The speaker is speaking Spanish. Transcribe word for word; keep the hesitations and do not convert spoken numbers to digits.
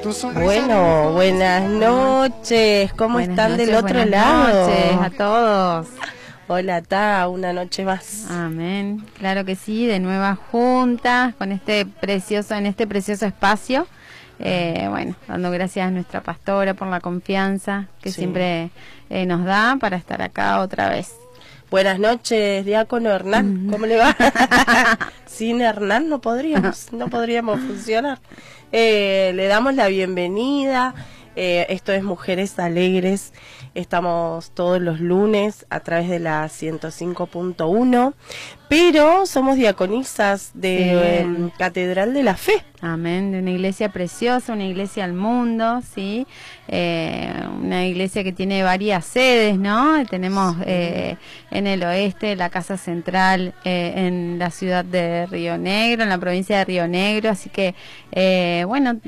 Bueno, buenas noches. ¿Cómo buenas están noches, del otro buenas lado? Noches a todos. Hola, Ta, una noche más. Amén. Claro que sí, de nuevas juntas con este precioso, en este precioso espacio. Eh, bueno, dando gracias a nuestra pastora por la confianza que sí. siempre eh, nos da para estar acá otra vez. Buenas noches, diácono Hernán, ¿cómo le va? Sin Hernán no podríamos, no podríamos funcionar. Eh, le damos la bienvenida, eh, esto es Mujeres Alegres, estamos todos los lunes a través de la ciento cinco punto uno, pero somos diaconisas de sí. eh, Catedral de la Fe. Amén, de una iglesia preciosa, una iglesia al mundo, ¿sí? Eh, una iglesia que tiene varias sedes, ¿no? Tenemos eh, en el oeste la casa central eh, en la ciudad de Río Negro, en la provincia de Río Negro, así que, eh, bueno,